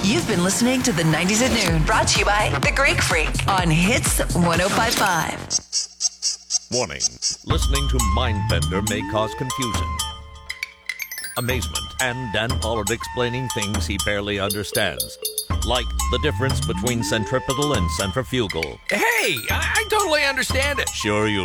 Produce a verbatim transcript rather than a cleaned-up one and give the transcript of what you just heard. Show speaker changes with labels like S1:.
S1: You've been listening to the nineties at Noon, brought to you by The Greek Freak on Hits one oh five point five.
S2: Warning. Listening to Mindbender may cause confusion, amazement, and Dan Pollard explaining things he barely understands. Like the difference between centripetal and centrifugal.
S3: Hey, I, I totally understand it.
S2: Sure you